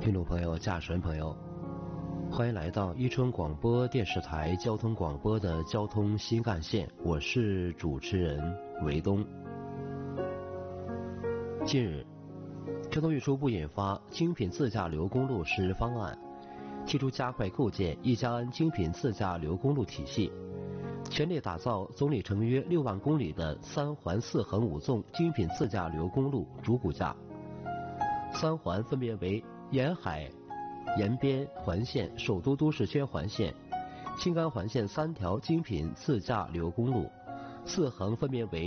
听众朋友、驾驶员朋友，欢迎来到伊春广播电视台交通广播的交通新干线，我是主持人维东。近日，交通运输部印发精品自驾旅游公路实施方案，提出加快构建一加 N 精品自驾旅游公路体系，全力打造总里程约6万公里的3环4横5纵精品自驾旅游公路主骨架。3环分别为沿海、沿边环线、首都都市圈环线、青甘环线3条精品自驾旅游公路；4横分别为